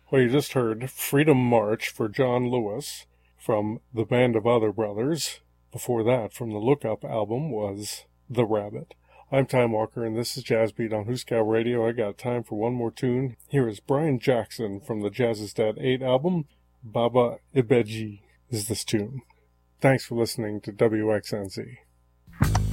Well, you just heard Freedom March for John Lewis from the Band of Other Brothers. Before that, from the Look Up album, was The Rabbit. I'm Time Walker, and this is Jazz Beat on Huskow Radio. I got time for one more tune. Here is Brian Jackson from the Jazzistat 8 album. Baba Ibeji is this tune. Thanks for listening to WXNZ.